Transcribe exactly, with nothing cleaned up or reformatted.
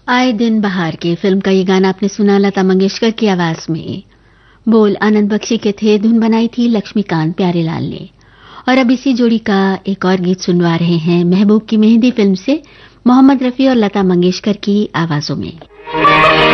आए दिन बहार के फिल्म का ये गाना आपने सुना लता मंगेशकर की आवाज में। बोल आनंद बख्शी के थे, धुन बनाई थी लक्ष्मीकांत प्यारेलाल ने। और अब इसी जोड़ी का एक और गीत सुनवा रहे हैं महबूब की मेहंदी फिल्म से, मोहम्मद रफी और लता मंगेशकर की आवाजों में।